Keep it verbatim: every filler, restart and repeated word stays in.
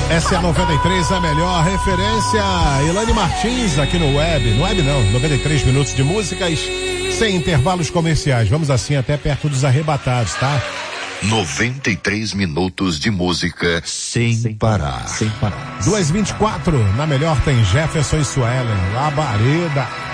Essa é a noventa e três, a melhor referência. Elane Martins aqui no web. No web não, noventa e três minutos de músicas sem intervalos comerciais. Vamos assim até perto dos arrebatados, tá? noventa e três minutos de música sem, sem parar. Sem parar. duas e vinte e quatro, na melhor tem Jefferson e Suelen, Labareda.